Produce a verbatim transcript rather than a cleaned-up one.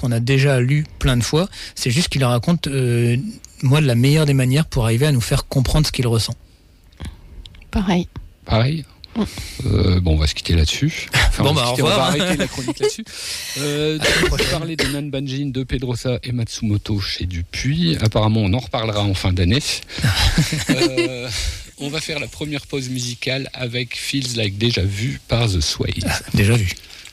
qu'on a déjà lu plein de fois. C'est juste qu'il le raconte, euh, moi, de la meilleure des manières pour arriver à nous faire comprendre ce qu'il ressent. Pareil. Pareil. Euh, bon, on va se quitter là-dessus. Enfin, bon, on, bah, quitter, au on revoir. va arrêter la chronique là-dessus. Euh, donc, on va parler de Nanbanjin, de Pedrosa et Matsumoto chez Dupuis. Apparemment, on en reparlera en fin d'année. euh, on va faire la première pause musicale avec Feels Like Déjà Vu par The Sways. Ah, déjà vu.